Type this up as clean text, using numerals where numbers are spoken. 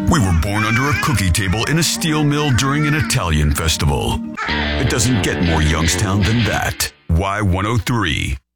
We were born under a cookie table in a steel mill during an Italian festival. It doesn't get more Youngstown than that. Y103.